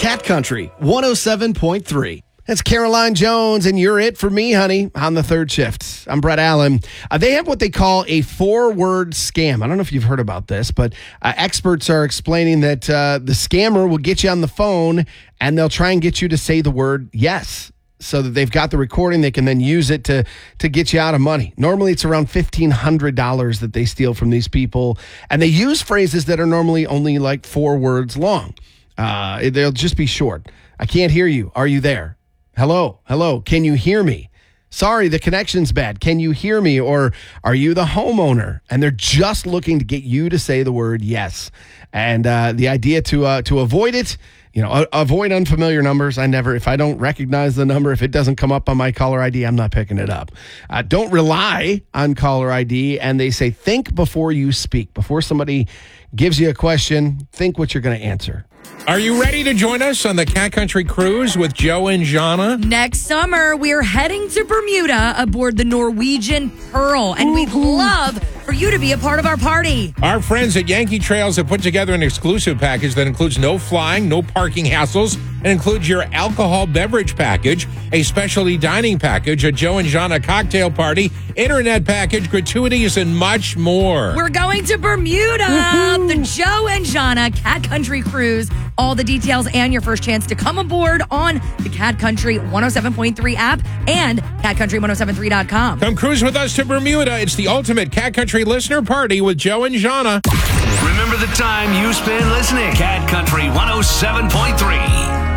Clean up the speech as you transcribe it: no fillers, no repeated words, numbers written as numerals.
Cat Country 107.3. That's Caroline Jones, and you're it for me, honey, on the third shift. I'm Brett Allen. They have what they call a 4-word scam. I don't know if you've heard about this, but experts are explaining that the scammer will get you on the phone, and they'll try and get you to say the word yes, so that they've got the recording. They can then use it to get you out of money. Normally, it's around $1,500 that they steal from these people, and they use phrases that are normally only like 4 words long. They'll just be short. I can't hear you. Are you there? Hello. Can you hear me? Sorry, the connection's bad. Can you hear me? Or are you the homeowner? And they're just looking to get you to say the word yes. And the idea to avoid it, avoid unfamiliar numbers. If I don't recognize the number, if it doesn't come up on my caller ID, I'm not picking it up. Don't rely on caller ID. And they say, think before you speak. Before somebody gives you a question, think what you're going to answer. Are you ready to join us on the Cat Country Cruise with Joe and Jana? Next summer, we're heading to Bermuda aboard the Norwegian Pearl, and we'd love for you to be a part of our party. Our friends at Yankee Trails have put together an exclusive package that includes no flying, no parking hassles, and includes your alcohol beverage package, a specialty dining package, a Joe and Jana cocktail party, internet package, gratuities, and much more. We're going to Bermuda, the Joe and Jana Cat Country Cruise. All the details and your first chance to come aboard on the Cat Country 107.3 app and catcountry1073.com. Come cruise with us to Bermuda. It's the ultimate Cat Country listener party with Joe and Jana. Remember the time you spend listening. Cat Country 107.3.